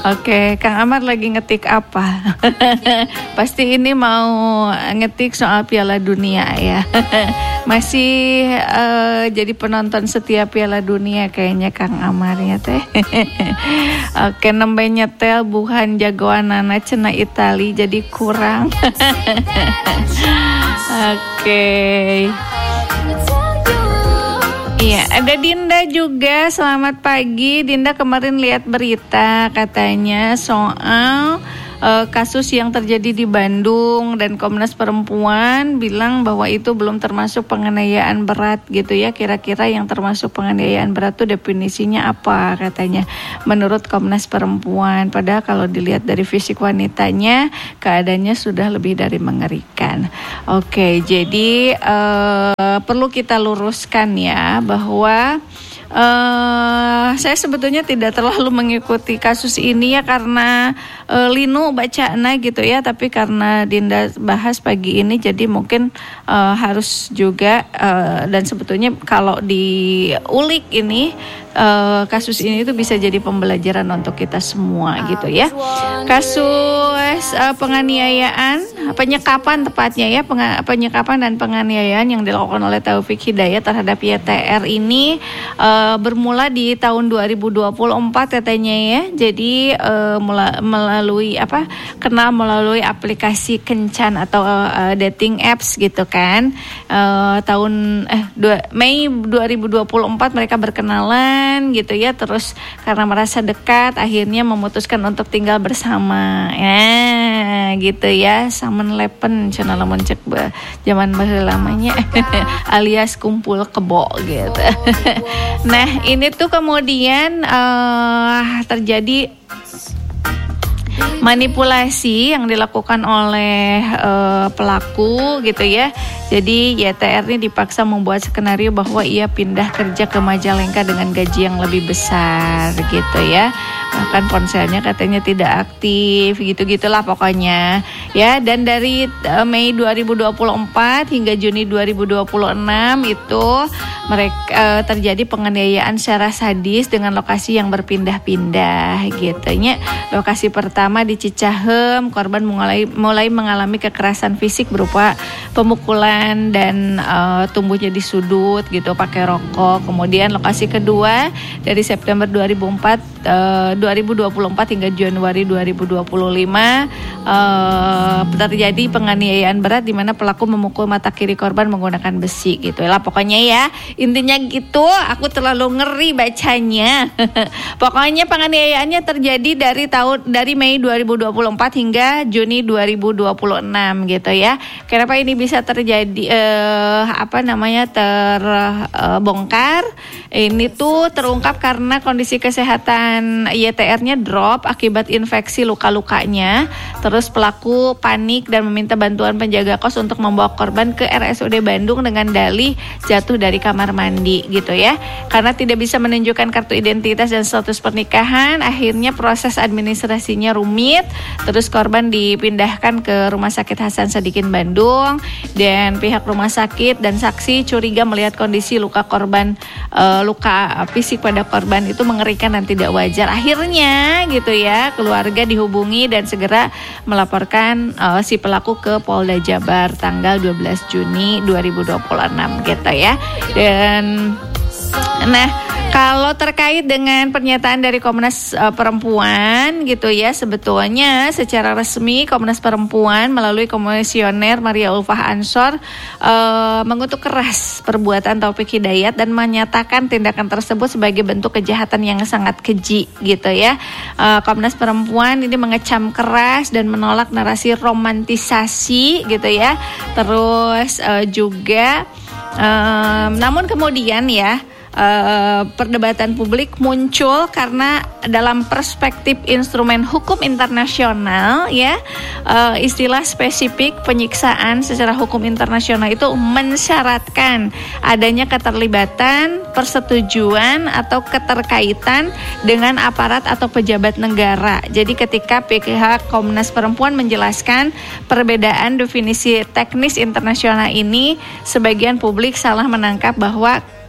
Oke, Kang Amar lagi ngetik apa? Pasti ini mau ngetik soal Piala Dunia ya. Masih jadi penonton setiap Piala Dunia kayaknya Kang Amar ya teh. Oke, nembe nyetel buhan jagoanana cenah Itali jadi kurang. Oke. Iya, ada Dinda juga. Selamat pagi. Dinda kemarin lihat berita katanya soal kasus yang terjadi di Bandung dan Komnas Perempuan bilang bahwa itu belum termasuk penganiayaan berat gitu ya. Kira-kira yang termasuk penganiayaan berat itu definisinya apa katanya menurut Komnas Perempuan. Padahal kalau dilihat dari fisik wanitanya keadaannya sudah lebih dari mengerikan. Oke, jadi perlu kita luruskan ya bahwa saya sebetulnya tidak terlalu mengikuti kasus ini ya karena linu bacana gitu ya, tapi karena Dinda bahas pagi ini jadi mungkin harus juga dan sebetulnya kalau diulik ini kasus ini itu bisa jadi pembelajaran untuk kita semua gitu ya. Kasus penganiayaan, penyekapan tepatnya ya, penyekapan dan penganiayaan yang dilakukan oleh Taufik Hidayat terhadap YTR ini bermula di tahun 2024 katanya ya. Jadi melalui melalui aplikasi kencan atau dating apps gitu kan. Mei 2024 mereka berkenalan gitu ya, terus karena merasa dekat akhirnya memutuskan untuk tinggal bersama ya gitu ya. Samen lepen cenah lamun cek zaman baheula lamanya alias kumpul kebo gitu. Nah, ini tuh kemudian terjadi manipulasi yang dilakukan oleh pelaku gitu ya. Jadi YTR ini dipaksa membuat skenario bahwa ia pindah kerja ke Majalengka dengan gaji yang lebih besar gitu ya. Bahkan ponselnya katanya tidak aktif gitu-gitulah pokoknya ya. Dan dari Mei 2024 hingga Juni 2026 itu mereka terjadi penganiayaan secara sadis dengan lokasi yang berpindah-pindah gitu ya. Lokasi pertama di Cicahem, korban mulai mengalami kekerasan fisik berupa pemukulan dan tumbuhnya di sudut gitu pakai rokok. Kemudian lokasi kedua dari September 2024 hingga Januari 2025 terjadi penganiayaan berat di mana pelaku memukul mata kiri korban menggunakan besi gitu lah pokoknya ya. Intinya gitu, aku terlalu ngeri bacanya. Pokoknya penganiayaannya terjadi dari Mei 2024 hingga Juni 2026 gitu ya. Kenapa ini bisa terjadi terbongkar? Ini tuh terungkap karena kondisi kesehatan YTR-nya drop akibat infeksi luka-lukanya. Terus pelaku panik dan meminta bantuan penjaga kos untuk membawa korban ke RSUD Bandung dengan dalih jatuh dari kamar mandi gitu ya. Karena tidak bisa menunjukkan kartu identitas dan status pernikahan, akhirnya proses administrasinya rumit. Terus korban dipindahkan ke Rumah Sakit Hasan Sadikin Bandung dan pihak rumah sakit dan saksi curiga melihat kondisi luka luka fisik pada korban itu mengerikan dan tidak wajar. Akhirnya gitu ya, keluarga dihubungi dan segera melaporkan si pelaku ke Polda Jabar tanggal 12 Juni 2026 gitu ya. Dan kalau terkait dengan pernyataan dari Komnas Perempuan gitu ya, sebetulnya secara resmi Komnas Perempuan melalui Komisioner Maria Ulfah Ansor mengutuk keras perbuatan Taufik Hidayat dan menyatakan tindakan tersebut sebagai bentuk kejahatan yang sangat keji gitu ya. Komnas Perempuan ini mengecam keras dan menolak narasi romantisasi gitu ya. Terus juga namun kemudian ya perdebatan publik muncul karena dalam perspektif instrumen hukum internasional ya, istilah spesifik penyiksaan secara hukum internasional itu mensyaratkan adanya keterlibatan, persetujuan atau keterkaitan dengan aparat atau pejabat negara. Jadi ketika pihak Komnas Perempuan menjelaskan perbedaan definisi teknis internasional ini, sebagian publik salah menangkap bahwa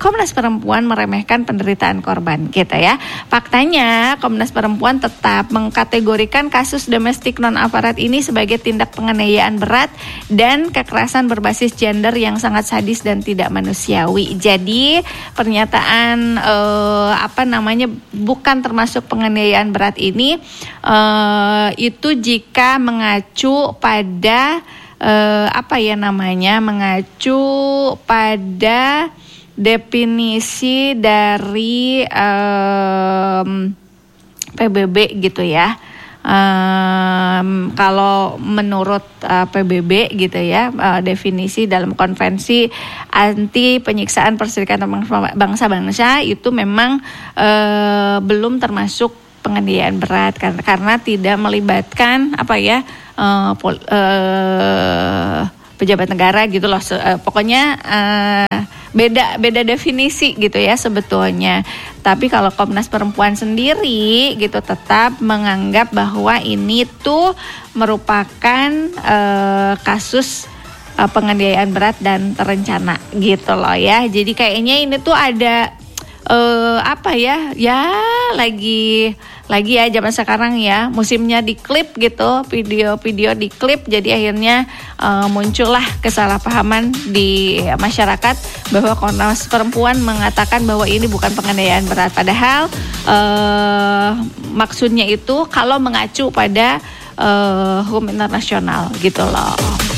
Komnas Perempuan meremehkan penderitaan korban gitu ya. Faktanya Komnas Perempuan tetap mengkategorikan kasus domestik non-aparat ini sebagai tindak penganiayaan berat dan kekerasan berbasis gender yang sangat sadis dan tidak manusiawi. Jadi pernyataan bukan termasuk penganiayaan berat ini itu jika mengacu pada mengacu pada definisi dari PBB gitu ya. Kalau menurut PBB gitu ya, definisi dalam konvensi anti penyiksaan perserikatan bangsa-bangsa itu memang belum termasuk penganiayaan berat karena tidak melibatkan pejabat negara gitu loh. Pokoknya beda definisi gitu ya sebetulnya. Tapi kalau Komnas Perempuan sendiri gitu tetap menganggap bahwa ini tuh merupakan kasus penganiayaan berat dan terencana gitu loh ya. Jadi kayaknya ini tuh ada lagi ya zaman sekarang ya, musimnya di klip gitu, video-video di klip, jadi akhirnya muncullah kesalahpahaman di masyarakat bahwa Komnas Perempuan mengatakan bahwa ini bukan penganiayaan berat, padahal maksudnya itu kalau mengacu pada hukum internasional gitu loh.